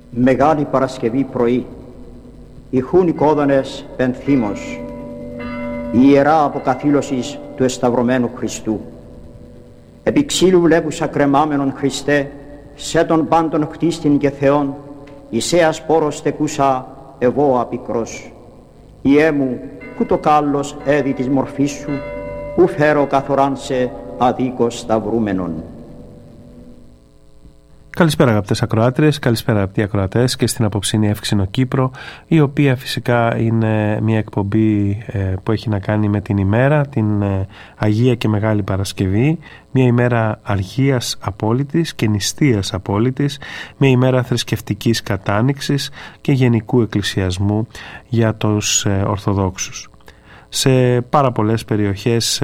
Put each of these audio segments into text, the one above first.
Μεγάλη Παρασκευή πρωί, ηχούν οι κόδωνες πενθήμος, η ιερά αποκαθήλωσης του εσταυρωμένου Χριστού. Επί ξύλου βλέπουσα κρεμάμενον Χριστέ, σε τον πάντων χτίστην και Θεόν, Ισαίας πόρος στεκούσα εγώ απικρός. Ιέ μου, που το κάλλος έδι της μορφής σου, που φέρω καθοράν σε αδίκως σταυρούμενον. Καλησπέρα αγαπητές ακροάτριες, καλησπέρα αγαπητοί ακροατές και στην απόψινή Εύξηνο Κύπρο, η οποία φυσικά είναι μια εκπομπή που έχει να κάνει με την ημέρα, την Αγία και Μεγάλη Παρασκευή, μια ημέρα αργίας απόλυτης και νηστείας απόλυτης, μια ημέρα θρησκευτικής κατάνοιξης και γενικού εκκλησιασμού για τους Ορθοδόξους. Σε πάρα πολλές περιοχές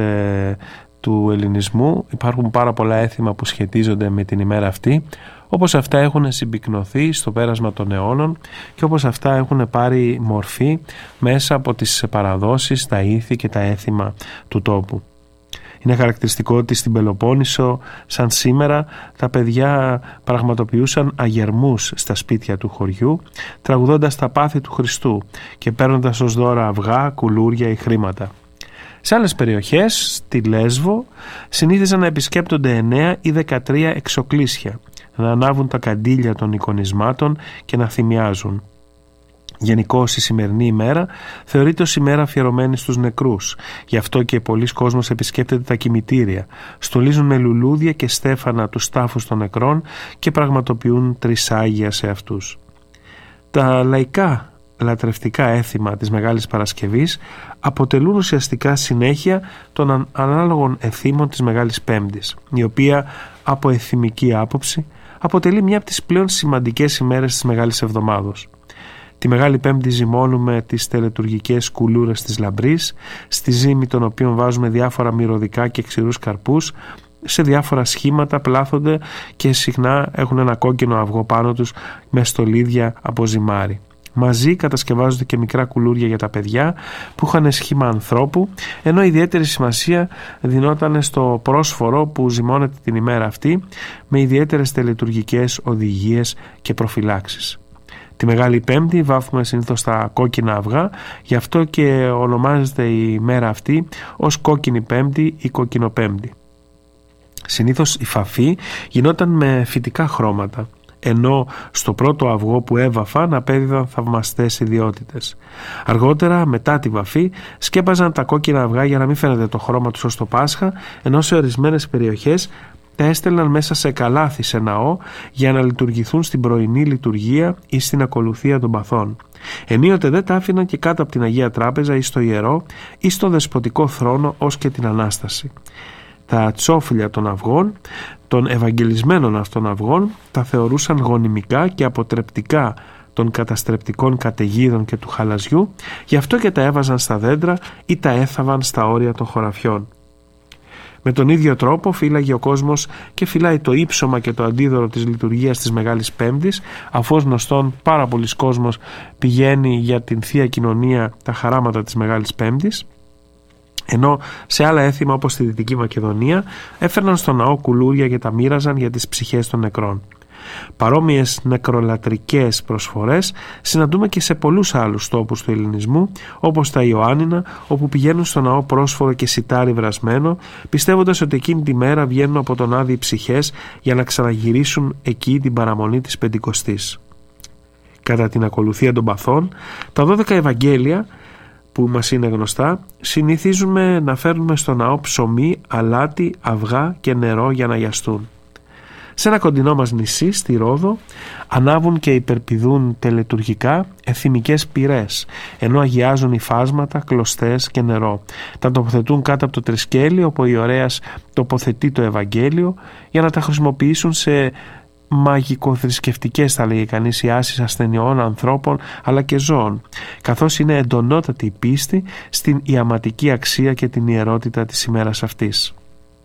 του ελληνισμού υπάρχουν πάρα πολλά έθιμα που σχετίζονται με την ημέρα αυτή, όπως αυτά έχουν συμπυκνωθεί στο πέρασμα των αιώνων και όπως αυτά έχουν πάρει μορφή μέσα από τις παραδόσεις, τα ήθη και τα έθιμα του τόπου. Είναι χαρακτηριστικό ότι στην Πελοπόννησο, σαν σήμερα, τα παιδιά πραγματοποιούσαν αγερμούς στα σπίτια του χωριού, τραγουδώντας τα πάθη του Χριστού και παίρνοντας ως δώρα αυγά, κουλούρια ή χρήματα. Σε άλλες περιοχές, στη Λέσβο, συνήθιζαν να επισκέπτονται 9 ή 13 εξοκλήσια, να ανάβουν τα καντήλια των εικονισμάτων και να θυμιάζουν. Γενικώς η σημερινή ημέρα θεωρείται ως ημέρα αφιερωμένη στους νεκρούς. Γι' αυτό και πολλοί κόσμος επισκέπτεται τα κημητήρια, στολίζουν με λουλούδια και στέφανα τους τάφους των νεκρών και πραγματοποιούν τρισάγια σε αυτούς. Τα λαϊκά λατρευτικά έθιμα της Μεγάλης Παρασκευής αποτελούν ουσιαστικά συνέχεια των ανάλογων εθήμων της Μεγάλης Πέμπτης, η οποία από εθιμική άποψη αποτελεί μια από τις πλέον σημαντικές ημέρες της Μεγάλης Εβδομάδος. Τη Μεγάλη Πέμπτη ζυμώνουμε τις τελετουργικές κουλούρες της λαμπρής, στη ζύμη των οποίων βάζουμε διάφορα μυρωδικά και ξηρούς καρπούς, σε διάφορα σχήματα πλάθονται και συχνά έχουν ένα κόκκινο αυγό πάνω τους με στολίδια από ζυμάρι. Μαζί κατασκευάζονται και μικρά κουλούρια για τα παιδιά που είχαν σχήμα ανθρώπου, ενώ ιδιαίτερη σημασία δινόταν στο πρόσφορο που ζυμώνεται την ημέρα αυτή με ιδιαίτερες τελετουργικές οδηγίες και προφυλάξεις. Τη Μεγάλη Πέμπτη βάφουμε συνήθως τα κόκκινα αυγά, γι' αυτό και ονομάζεται η μέρα αυτή ως Κόκκινη Πέμπτη ή Κοκκινοπέμπτη. Συνήθως η φαφή γινόταν με φυτικά χρώματα, ενώ στο πρώτο αυγό που έβαφαν απέδιδαν θαυμαστές ιδιότητες. Αργότερα, μετά τη βαφή, σκέπαζαν τα κόκκινα αυγά για να μην φαίνεται το χρώμα τους ως το Πάσχα, ενώ σε ορισμένες περιοχές τα έστελναν μέσα σε καλάθι σε ναό για να λειτουργηθούν στην πρωινή λειτουργία ή στην ακολουθία των παθών. Ενίοτε δεν τα άφηναν και κάτω από την Αγία Τράπεζα ή στο ιερό ή στο δεσποτικό θρόνο ως και την Ανάσταση. Τα τσόφλια των αυγών, των ευαγγελισμένων αυτών αυγών, τα θεωρούσαν γονιμικά και αποτρεπτικά των καταστρεπτικών καταιγίδων και του χαλαζιού, γι' αυτό και τα έβαζαν στα δέντρα ή τα έθαβαν στα όρια των χωραφιών. Με τον ίδιο τρόπο φύλαγε ο κόσμος και φυλάει το ύψωμα και το αντίδωρο της λειτουργίας της Μεγάλης Πέμπτης, αφού ως γνωστόν πάρα πολλοί κόσμος πηγαίνει για την Θεία Κοινωνία τα χαράματα της Μεγάλης Πέμπτης, ενώ σε άλλα έθιμα όπως στη Δυτική Μακεδονία έφερναν στο ναό κουλούρια και τα μοίραζαν για τις ψυχές των νεκρών. Παρόμοιες νεκρολατρικές προσφορές συναντούμε και σε πολλούς άλλους τόπους του ελληνισμού, όπως τα Ιωάννινα, όπου πηγαίνουν στο ναό πρόσφορο και σιτάρι βρασμένο, πιστεύοντας ότι εκείνη τη μέρα βγαίνουν από τον Άδη οι ψυχές για να ξαναγυρίσουν εκεί την παραμονή της Πεντηκοστής. Κατά την ακολουθία των παθών, τα 12 Ευαγγέλια που μας είναι γνωστά, συνηθίζουμε να φέρνουμε στο ναό ψωμί, αλάτι, αυγά και νερό για να αγιαστούν. Σε ένα κοντινό μας νησί, στη Ρόδο, ανάβουν και υπερπηδούν τελετουργικά εθιμικές πυρές, ενώ αγιάζουν υφάσματα, κλωστές και νερό. Τα τοποθετούν κάτω από το τρισκέλι, όπου ο ιερέας τοποθετεί το Ευαγγέλιο, για να τα χρησιμοποιήσουν σε μαγικοθρησκευτικές, θα λέγει κανείς, ιάσεις ασθενειών, ανθρώπων αλλά και ζώων, καθώς είναι εντονότατη η πίστη στην ιαματική αξία και την ιερότητα της ημέρας αυτής.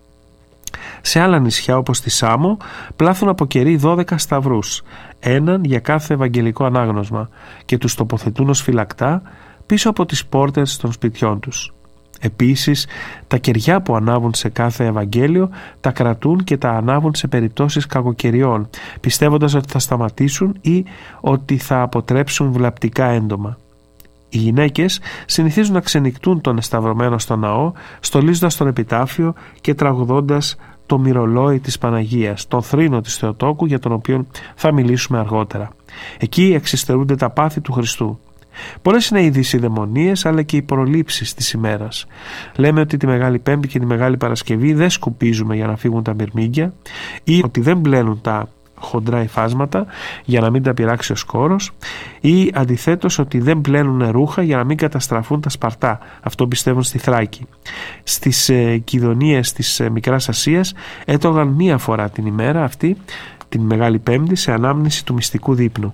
Σε άλλα νησιά όπως τη Σάμο πλάθουν από κερί 12 σταυρούς, έναν για κάθε ευαγγελικό ανάγνωσμα, και τους τοποθετούν ως φυλακτά πίσω από τις πόρτες των σπιτιών τους. Επίσης, τα κεριά που ανάβουν σε κάθε Ευαγγέλιο τα κρατούν και τα ανάβουν σε περιπτώσεις κακοκαιριών, πιστεύοντας ότι θα σταματήσουν ή ότι θα αποτρέψουν βλαπτικά έντομα. Οι γυναίκες συνηθίζουν να ξενυχτούν τον εσταυρωμένο στο ναό, στολίζοντας τον επιτάφιο και τραγουδώντας το μυρολόι της Παναγίας, τον θρήνο της Θεοτόκου, για τον οποίο θα μιλήσουμε αργότερα. Εκεί εξυστερούνται τα πάθη του Χριστού. Πολλές είναι οι δυσιδαιμονίες αλλά και οι προλήψεις της ημέρας. Λέμε ότι τη Μεγάλη Πέμπτη και τη Μεγάλη Παρασκευή δεν σκουπίζουμε για να φύγουν τα μυρμήγκια, ή ότι δεν μπλένουν τα χοντρά υφάσματα για να μην τα πειράξει ο σκόρος, ή αντιθέτως ότι δεν πλένουν ρούχα για να μην καταστραφούν τα σπαρτά. Αυτό πιστεύουν στη Θράκη. Στις Κιδωνίες της Μικράς Ασίας έτρωγαν μία φορά την ημέρα αυτή, την Μεγάλη Πέμπτη, σε ανάμνηση του μυστικού δείπνου.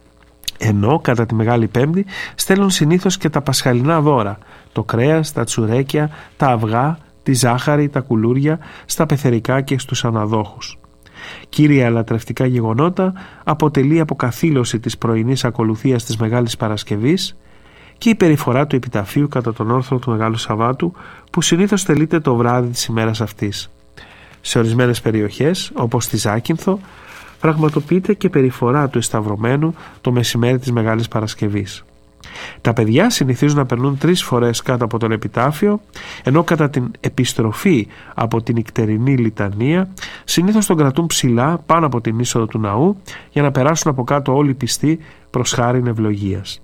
Ενώ κατά τη Μεγάλη Πέμπτη στέλνουν συνήθως και τα πασχαλινά δώρα, το κρέας, τα τσουρέκια, τα αυγά, τη ζάχαρη, τα κουλούρια, στα πεθερικά και στους αναδόχους. Κύρια λατρευτικά γεγονότα αποτελεί αποκαθήλωση της πρωινής ακολουθίας της Μεγάλης Παρασκευής και η περιφορά του επιταφείου κατά τον όρθρο του Μεγάλου Σαββάτου, που συνήθως τελείται το βράδυ της ημέρας αυτής. Σε ορισμένες περιοχές, όπως στη Ζάκυνθο, πραγματοποιείται και περιφορά του εσταυρωμένου το μεσημέρι της Μεγάλης Παρασκευής. Τα παιδιά συνηθίζουν να περνούν 3 φορές κάτω από τον επιτάφιο, ενώ κατά την επιστροφή από την νυχτερινή λιτανία συνήθως τον κρατούν ψηλά πάνω από την είσοδο του ναού για να περάσουν από κάτω όλοι οι πιστοί προς χάριν ευλογίας.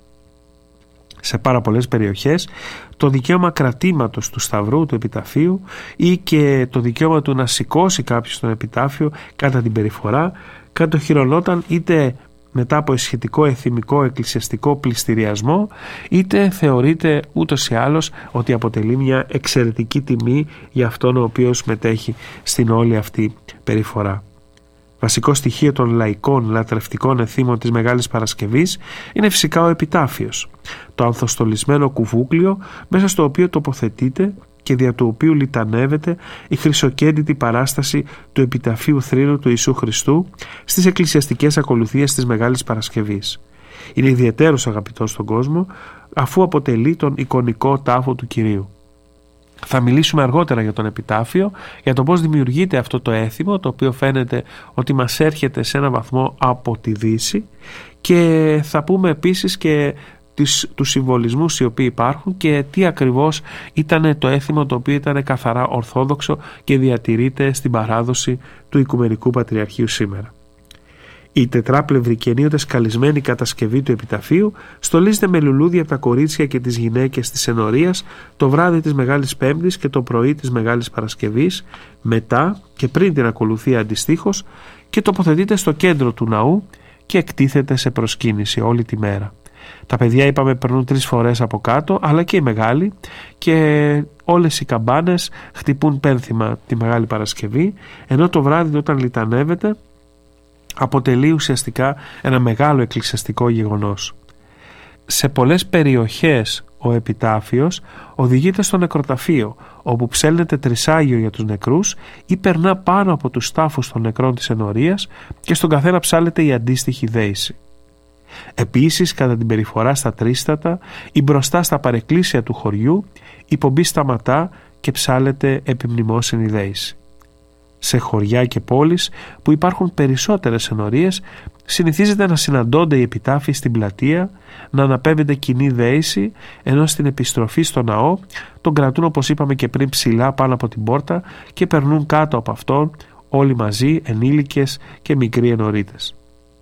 Σε πάρα πολλές περιοχές το δικαίωμα κρατήματος του σταυρού, του επιταφείου, ή και το δικαίωμα του να σηκώσει κάποιος τον επιτάφιο κατά την περιφορά κατοχυρωνόταν είτε μετά από σχετικό εθιμικό εκκλησιαστικό πληστηριασμό, είτε θεωρείται ούτως ή άλλως ότι αποτελεί μια εξαιρετική τιμή για αυτόν ο οποίος μετέχει στην όλη αυτή περιφορά. Βασικό στοιχείο των λαϊκών λατρευτικών εθήμων της Μεγάλης Παρασκευής είναι φυσικά ο επιτάφιος, το ανθοστολισμένο κουβούκλιο μέσα στο οποίο τοποθετείται και δια του οποίου λιτανεύεται η χρυσοκέντητη παράσταση του επιταφείου θρήνου του Ιησού Χριστού στις εκκλησιαστικές ακολουθίες της Μεγάλης Παρασκευής. Είναι ιδιαιτέρως αγαπητός στον κόσμο, αφού αποτελεί τον εικονικό τάφο του Κυρίου. Θα μιλήσουμε αργότερα για τον επιτάφιο, για το πώς δημιουργείται αυτό το έθιμο, το οποίο φαίνεται ότι μας έρχεται σε ένα βαθμό από τη Δύση, και θα πούμε επίσης και τους συμβολισμούς οι οποίοι υπάρχουν και τι ακριβώς ήταν το έθιμο το οποίο ήταν καθαρά ορθόδοξο και διατηρείται στην παράδοση του Οικουμενικού Πατριαρχείου σήμερα. Η τετράπλευρη και ενίοτε σκαλισμένη κατασκευή του επιταφείου στολίζεται με λουλούδια από τα κορίτσια και τις γυναίκες της ενορίας το βράδυ της Μεγάλης Πέμπτης και το πρωί της Μεγάλης Παρασκευής, μετά και πριν την ακολουθία αντιστοίχως, και τοποθετείται στο κέντρο του ναού και εκτίθεται σε προσκύνηση όλη τη μέρα. Τα παιδιά, είπαμε, περνούν 3 φορές από κάτω, αλλά και οι μεγάλοι, και όλες οι καμπάνες χτυπούν πένθυμα τη Μεγάλη Παρασκευή, ενώ το βράδυ όταν λιτανεύεται αποτελεί ουσιαστικά ένα μεγάλο εκκλησιαστικό γεγονός. Σε πολλές περιοχές ο επιτάφιος οδηγείται στο νεκροταφείο, όπου ψέλνεται τρισάγιο για τους νεκρούς ή περνά πάνω από τους τάφους των νεκρών της ενορίας και στον καθένα ψάλεται η αντίστοιχη δέηση. Επίσης, κατά την περιφορά στα τρίστατα ή μπροστά στα παρεκκλήσια του χωριού, η πομπή σταματά και ψάλεται επιμνημόσυνη δέηση. Σε χωριά και πόλεις που υπάρχουν περισσότερες ενορίες, συνηθίζεται να συναντώνται οι επιτάφοι στην πλατεία, να αναπέμπεται κοινή δέηση, ενώ στην επιστροφή στο ναό τον κρατούν, όπως είπαμε και πριν, ψηλά πάνω από την πόρτα και περνούν κάτω από αυτόν όλοι μαζί, ενήλικες και μικροί ενορίτες.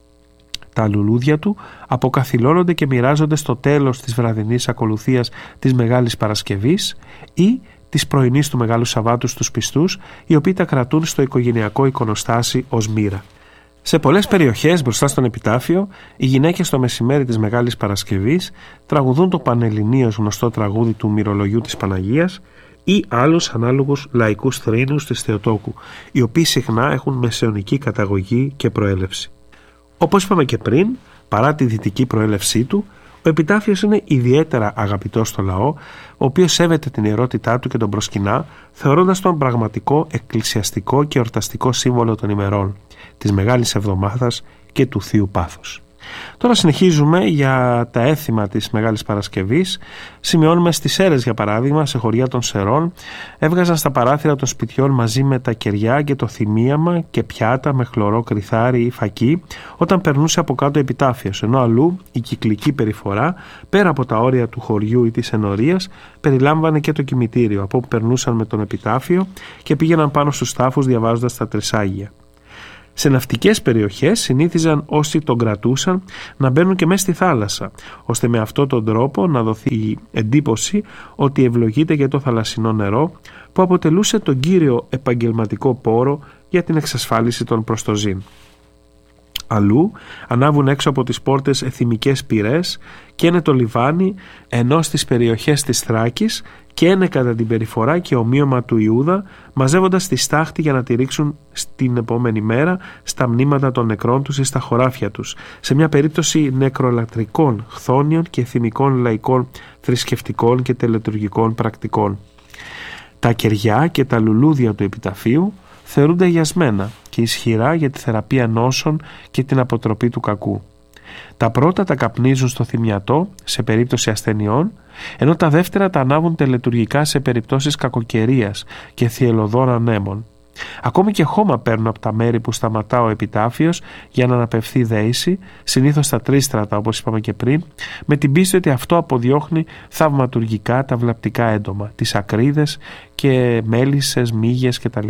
Τα λουλούδια του αποκαθιλώνονται και μοιράζονται στο τέλος της βραδινής ακολουθίας της Μεγάλης Παρασκευής ή της πρωινής του Μεγάλου Σαββάτου στους πιστούς, οι οποίοι τα κρατούν στο οικογενειακό εικονοστάσι ως μοίρα. Σε πολλές περιοχές μπροστά στον επιτάφιο, οι γυναίκες το μεσημέρι της Μεγάλης Παρασκευής τραγουδούν το πανελληνίως γνωστό τραγούδι του μυρολογιού της Παναγίας ή άλλους ανάλογους λαϊκούς θρήνους της Θεοτόκου, οι οποίοι συχνά έχουν μεσαιωνική καταγωγή και προέλευση. Όπως είπαμε και πριν, παρά τη δυτική προέλευσή του, ο επιτάφιος είναι ιδιαίτερα αγαπητός στο λαό, ο οποίος σέβεται την ιερότητά του και τον προσκυνά, θεωρώντας τον πραγματικό εκκλησιαστικό και εορταστικό σύμβολο των ημερών, της Μεγάλης Εβδομάδας και του Θείου Πάθους. Τώρα συνεχίζουμε για τα έθιμα της Μεγάλης Παρασκευής. Σημειώνουμε στις Σέρρες, για παράδειγμα, σε χωριά των Σερών, έβγαζαν στα παράθυρα των σπιτιών μαζί με τα κεριά και το θυμίαμα και πιάτα με χλωρό κρυθάρι ή φακί όταν περνούσε από κάτω επιτάφιος, ενώ αλλού η κυκλική περιφορά, πέρα από τα όρια του χωριού ή της ενορίας, περιλάμβανε και το κημητήριο, από όπου περνούσαν με τον επιτάφιο και πήγαιναν πάνω στους τάφους διαβάζοντας τα τρισάγια. Σε ναυτικές περιοχές συνήθιζαν όσοι τον κρατούσαν να μπαίνουν και μέσα στη θάλασσα, ώστε με αυτόν τον τρόπο να δοθεί η εντύπωση ότι ευλογείται για το θαλασσινό νερό, που αποτελούσε τον κύριο επαγγελματικό πόρο για την εξασφάλιση των προστοζήν. Αλλού ανάβουν έξω από τις πόρτες εθιμικές πυρές και είναι το λιβάνι, ενώ στις περιοχές της Θράκης και είναι κατά την περιφορά και ομοίωμα του Ιούδα, μαζεύοντας τη στάχτη για να τη ρίξουν στην επόμενη μέρα στα μνήματα των νεκρών τους ή στα χωράφια τους, σε μια περίπτωση νεκρολατρικών, χθόνιων και θυμικών λαϊκών θρησκευτικών και τελετουργικών πρακτικών. Τα κεριά και τα λουλούδια του επιταφείου θεωρούνται αγιασμένα και ισχυρά για τη θεραπεία νόσων και την αποτροπή του κακού. Τα πρώτα τα καπνίζουν στο θυμιατό σε περίπτωση ασθενειών, ενώ τα δεύτερα τα ανάβουν τελετουργικά σε περιπτώσεις κακοκαιρίας και θυελλωδών ανέμων. Ακόμη και χώμα παίρνουν από τα μέρη που σταματά ο επιτάφιος για να αναπευθεί δέηση, συνήθως στα τρίστρατα όπως είπαμε και πριν, με την πίστη ότι αυτό αποδιώχνει θαυματουργικά τα βλαπτικά έντομα, τις ακρίδες και μέλισσες, μύγες κτλ.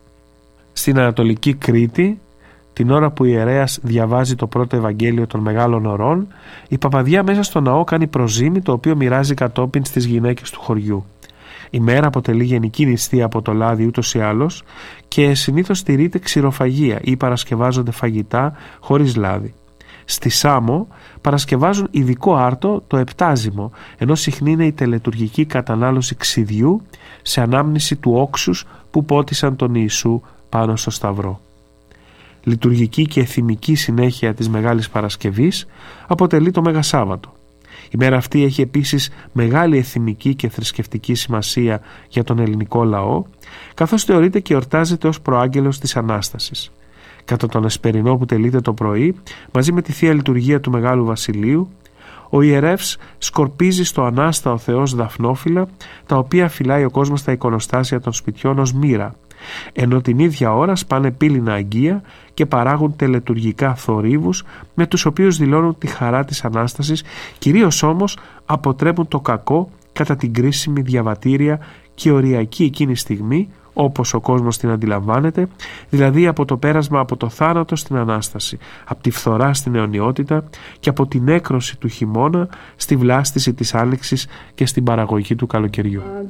Στην Ανατολική Κρήτη, την ώρα που ο ιερέας διαβάζει το πρώτο Ευαγγέλιο των Μεγάλων Ωρών, η παπαδιά μέσα στο ναό κάνει προζύμι, το οποίο μοιράζει κατόπιν στις γυναίκες του χωριού. Η μέρα αποτελεί γενική νηστεία από το λάδι ούτως ή άλλως και συνήθως στηρείται ξηροφαγία ή παρασκευάζονται φαγητά χωρίς λάδι. Στη Σάμο παρασκευάζουν ειδικό άρτο, το επτάζιμο, ενώ συχνή είναι η τελετουργική κατανάλωση ξυδιού σε ανάμνηση του όξους που πότισαν τον Ιησού πάνω στο Σταυρό. Λειτουργική και εθιμική συνέχεια της Μεγάλης Παρασκευής αποτελεί το Μέγα Σάββατο. Η μέρα αυτή έχει επίσης μεγάλη εθιμική και θρησκευτική σημασία για τον ελληνικό λαό, καθώς θεωρείται και εορτάζεται ως προάγγελος της Ανάστασης. Κατά τον εσπερινό που τελείται το πρωί, μαζί με τη Θεία Λειτουργία του Μεγάλου Βασιλείου, ο ιερεύς σκορπίζει στο Ανάστα ο Θεός δαφνόφυλλα, τα οποία φυλάει ο κόσμος στα εικονοστάσια των σπιτιών ως μοίρα, ενώ την ίδια ώρα σπάνε πύληνα αγγεία και παράγουν τελετουργικά θορύβους με τους οποίους δηλώνουν τη χαρά της Ανάστασης, κυρίως όμως αποτρέπουν το κακό κατά την κρίσιμη διαβατήρια και οριακή εκείνη στιγμή, όπως ο κόσμος την αντιλαμβάνεται, δηλαδή από το πέρασμα από το θάνατο στην Ανάσταση, από τη φθορά στην αιωνιότητα και από την έκρωση του χειμώνα στη βλάστηση της άνοιξης και στην παραγωγή του καλοκαιριού.